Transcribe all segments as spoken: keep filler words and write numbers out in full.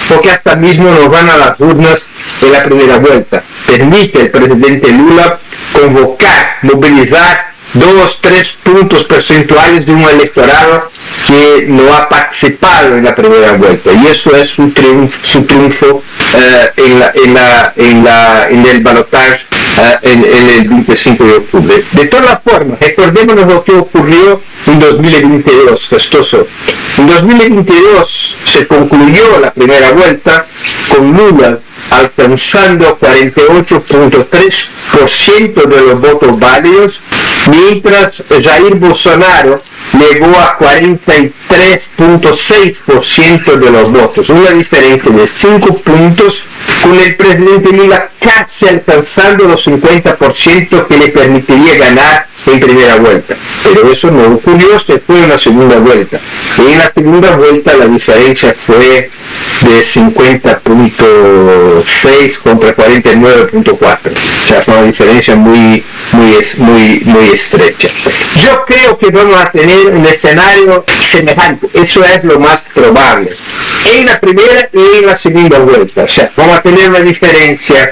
porque hasta mismo no van a las urnas en la primera vuelta. Permite al presidente Lula convocar, movilizar dos, tres puntos porcentuales de un electorado que no ha participado en la primera vuelta, y eso es su triunfo, su triunfo eh, en, la, en, la, en, la, en el balotaje eh, en, en el veinticinco de octubre. De todas formas, recordémonos lo que ocurrió en dos mil veintidós, Festoso. En dos mil veintidós se concluyó la primera vuelta con Lula alcanzando cuarenta y ocho punto tres por ciento de los votos válidos, mientras Jair Bolsonaro llegó a cuarenta y tres punto seis por ciento de los votos, una diferencia de cinco puntos, con el presidente Lula casi alcanzando los cincuenta por ciento que le permitiría ganar en primera vuelta. Pero eso no ocurrió, se fue en la segunda vuelta. Y en la segunda vuelta la diferencia fue de cincuenta punto seis contra cuarenta y nueve punto cuatro. O sea, fue una diferencia muy, muy, muy, muy estrecha. Yo creo que vamos a tener un escenario semejante. Eso es lo más probable. En la primera y en la segunda vuelta. O sea, vamos a tener una diferencia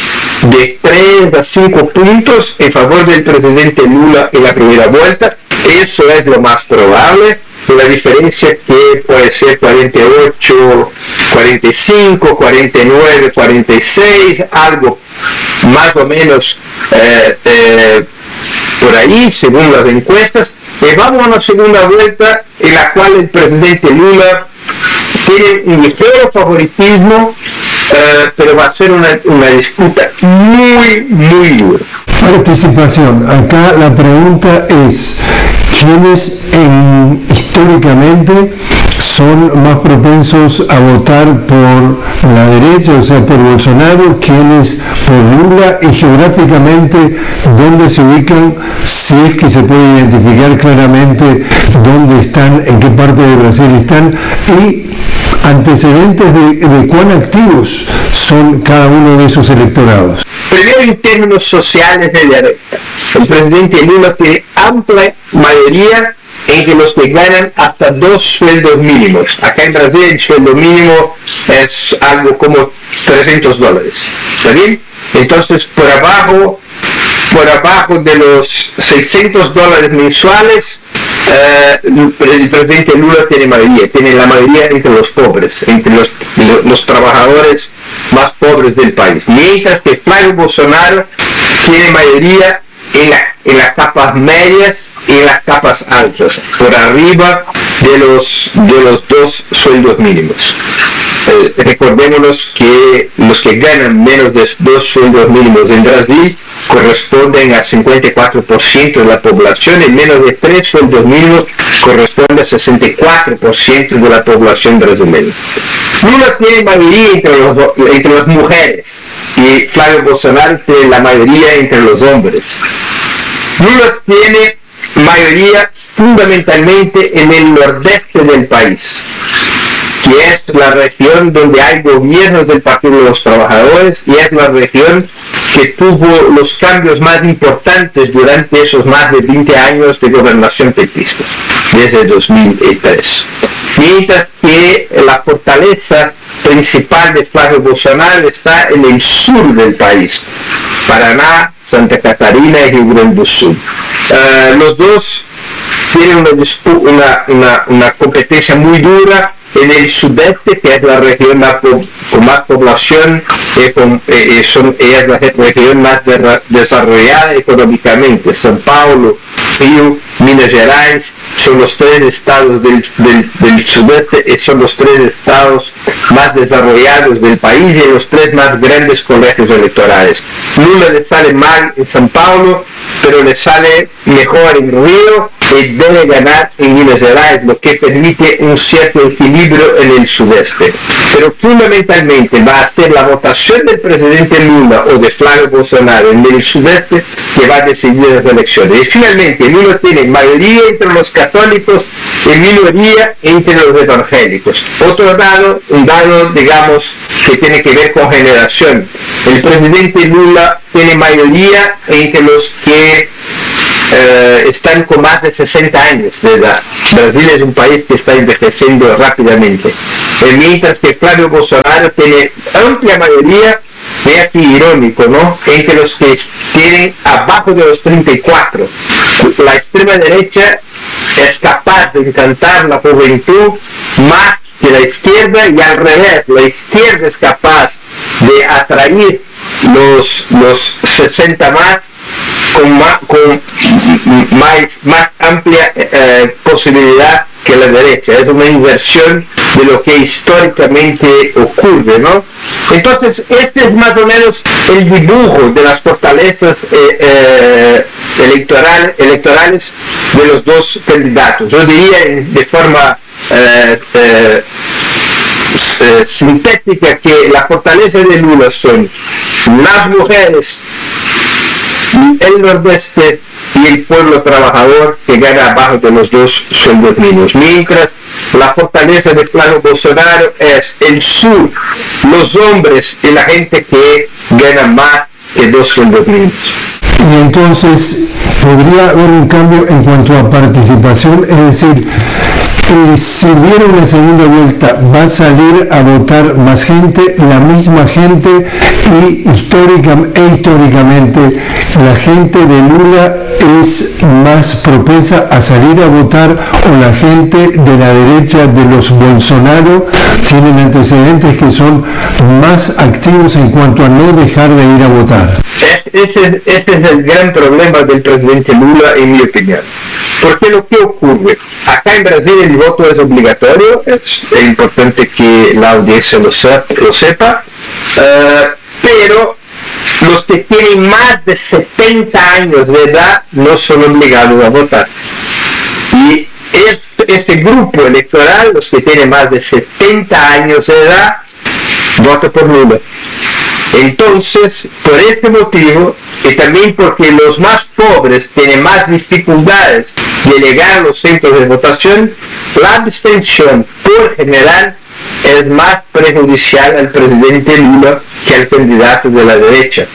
de tres a cinco puntos en favor del presidente Lula en la primera vuelta. Eso es lo más probable. La diferencia que puede ser cuarenta y ocho, cuarenta y cinco, cuarenta y nueve, cuarenta y seis, algo más o menos eh, eh, por ahí, según las encuestas. Y vamos a una segunda vuelta en la cual el presidente Lula tiene un ligero favoritismo, eh, pero va a ser una, una disputa muy, muy dura. Participación. Acá la pregunta es, ¿quiénes en, históricamente son más propensos a votar por la derecha, o sea, por Bolsonaro, quiénes por Lula, y geográficamente dónde se ubican, si es que se puede identificar claramente dónde están, en qué parte de Brasil están, y antecedentes de, de cuán activos son cada uno de esos electorados? Primero, en términos sociales de derecha, el presidente Lula tiene amplia mayoría entre los que ganan hasta dos sueldos mínimos. Acá en Brasil el sueldo mínimo es algo como trescientos dólares. ¿Está bien? Entonces, por abajo, por abajo de los seiscientos dólares mensuales, eh, el presidente Lula tiene mayoría, tiene la mayoría entre los pobres, entre los, los trabajadores más pobres del país. Mientras que Flavio Bolsonaro tiene mayoría en, la, en las capas medias y en las capas altas, por arriba de los, de los dos sueldos mínimos. Eh, recordémonos que los que ganan menos de dos sueldos mínimos en Brasil corresponden a cincuenta y cuatro por ciento de la población, y menos de tres sueldos mínimos corresponde a sesenta y cuatro por ciento de la población brasileña. Lula tiene mayoría entre, los, entre las mujeres y Flavio Bolsonaro tiene la mayoría entre los hombres. Lula tiene mayoría fundamentalmente en el nordeste del país, que es la región donde hay gobiernos del Partido de los Trabajadores, y es la región que tuvo los cambios más importantes durante esos más de veinte años de gobernación petista, desde dos mil tres. Mientras que la fortaleza principal de Flavio Bolsonaro está en el sur del país, Paraná, Santa Catarina y Rio Grande do Sul. Uh, los dos tienen una, una, una, una competencia muy dura en el sudeste, que es la región más po con más población, eh, con, eh, son, es la región más de desarrollada económicamente. São Paulo, Rio, Minas Gerais son los tres estados del, del, del sudeste, y son los tres estados más desarrollados del país y los tres más grandes colegios electorales. Lula le sale mal en São Paulo, pero le sale mejor en Rio y debe ganar en Minas Gerais, lo que permite un cierto equilibrio en el sudeste. Pero fundamentalmente va a ser la votación del presidente Lula o de Flavio Bolsonaro en el sudeste que va a decidir las elecciones. Y finalmente Lula tiene mayoría entre los católicos y minoría entre los evangélicos. Otro dado, un dado digamos que tiene que ver con generación. El presidente Lula tiene mayoría entre los que eh, están con más de sesenta años de edad. Brasil es un país que está envejeciendo rápidamente. Eh, mientras que Flavio Bolsonaro tiene amplia mayoría, ve aquí irónico, ¿no?, entre los que tienen abajo de los treinta y cuatro. La extrema derecha es capaz de encantar la juventud más que la izquierda, y al revés, la izquierda es capaz de atraer los, los sesenta más con más, con más, más amplia eh, posibilidad que la derecha. Es una inversión de lo que históricamente ocurre, ¿no? Entonces, este es más o menos el dibujo de las fortalezas eh, eh, electoral, electorales de los dos candidatos. Yo diría de forma eh, eh, eh, sintética que la fortaleza de Lula son las mujeres, el nordeste y el pueblo trabajador, que gana abajo de los dos sueldos mínimos, mientras la fortaleza de Flavio Bolsonaro es el sur, los hombres y la gente que gana más que dos sueldos mínimos. Y entonces podría haber un cambio en cuanto a participación, es decir, eh, si hubiera una segunda vuelta, va a salir a votar más gente, la misma gente, y histórica, e históricamente la gente de Lula es más propensa a salir a votar, o la gente de la derecha de los Bolsonaro tienen antecedentes que son más activos en cuanto a no dejar de ir a votar. Ese, ese es el gran problema del presidente Lula, en mi opinión. Porque lo que ocurre, acá en Brasil el voto es obligatorio, es, es importante que la audiencia lo, sepa, lo sepa uh, pero los que tienen más de setenta años de edad no son obligados a votar. Y es, ese grupo electoral, los que tienen más de setenta años de edad, vota por Lula. Entonces, por este motivo, y también porque los más pobres tienen más dificultades de llegar a los centros de votación, la abstención por general es más perjudicial al presidente Lula que al candidato de la derecha.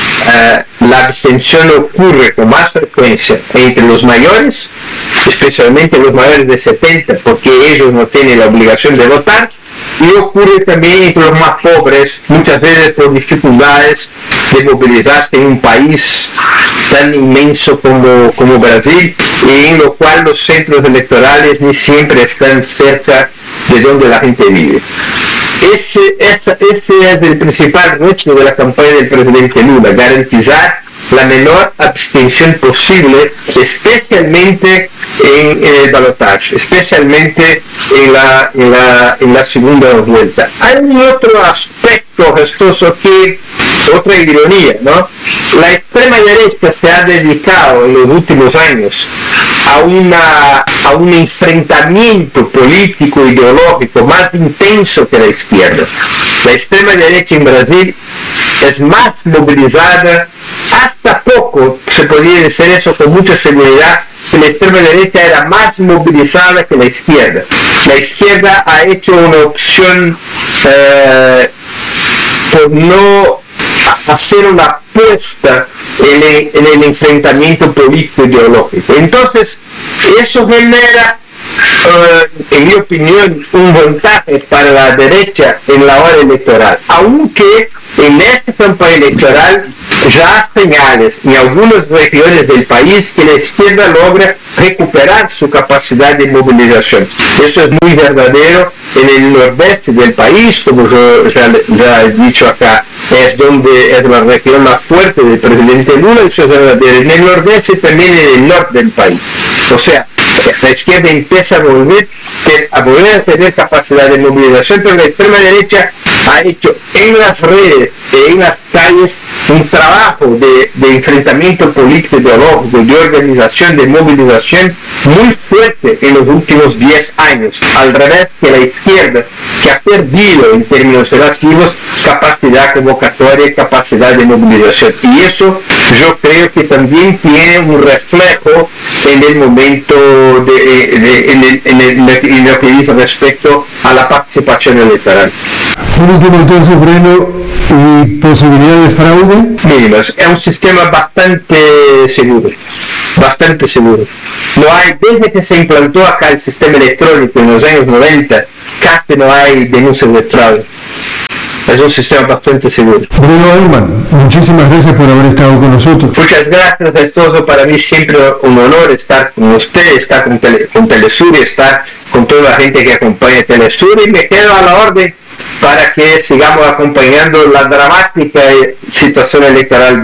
Uh, la abstención ocurre con más frecuencia entre los mayores, especialmente los mayores de setenta, porque ellos no tienen la obligación de votar, y ocurre también entre los más pobres, muchas veces por dificultades de movilizarse en un país tan inmenso como, como Brasil, y en lo cual los centros electorales ni siempre están cerca de donde la gente vive. Ese, ese, ese es el principal reto de la campaña del presidente Lula, garantizar la menor abstención posible, especialmente en, en el balotaje, especialmente en la, en, la, en la segunda vuelta. Hay un otro aspecto gestoso que, otra ironía, ¿no? La extrema derecha se ha dedicado en los últimos años a, una, a un enfrentamiento político ideológico más intenso que la izquierda. La extrema derecha en Brasil es más movilizada, hasta poco se podría decir eso con mucha seguridad, que la extrema derecha era más movilizada que la izquierda. La izquierda ha hecho una opción eh, por no hacer una apuesta en el, en el enfrentamiento político ideológico. Entonces, eso genera, uh, en mi opinión, un ventaja para la derecha en la hora electoral, aunque en esta campaña electoral ya hay señales en algunas regiones del país que la izquierda logra recuperar su capacidad de movilización. Eso es muy verdadero en el nordeste del país, como yo ya, ya he dicho acá, es donde es la región más fuerte del presidente Lula, eso es verdadero en el nordeste y también en el norte del país. O sea, la izquierda empieza a volver, a volver a tener capacidad de movilización, pero la extrema derecha ha hecho en las redes, en las calles, un trabajo de, de enfrentamiento político ideológico, de organización, de movilización muy fuerte en los últimos diez años, al revés que la izquierda, que ha perdido en términos relativos capacidad convocatoria y capacidad de movilización. Y eso yo creo que también tiene un reflejo en el momento de, de, en, el, en, el, en lo que dice respecto a la participación electoral. Un último entonces, Breno, ¿y posibilidad de fraude? Mínimas, es un sistema bastante seguro. bastante seguro. No hay, desde que se implantó acá el sistema electrónico en los años noventa, casi no hay denuncias de fraude. Es un sistema bastante seguro. Bruno Elman, muchísimas gracias por haber estado con nosotros. Muchas gracias, Estoso. Para mí siempre un honor estar con usted, estar con, Tele, con Telesur y estar con toda la gente que acompaña Telesur, y me quedo a la orden para que sigamos acompañando la dramática situación electoral